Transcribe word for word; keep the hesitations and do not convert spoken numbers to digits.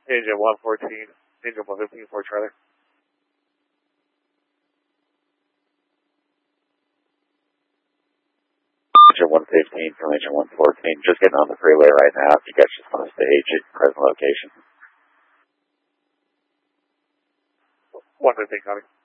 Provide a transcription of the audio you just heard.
Engine one fourteen, engine one fifteen for Charlie. Engine one fifteen from engine one fourteen, just getting on the freeway right now. If you guys just want to stage at present location. one fifteen, Connie.